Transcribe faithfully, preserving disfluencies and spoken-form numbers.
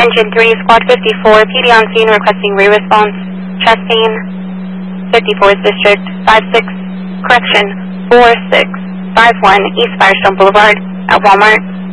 Engine three, Squad fifty-four, P D on scene requesting re-response. Chest pain. fifty-fourth District, five six, correction, four six five one East Firestone Boulevard at Walmart.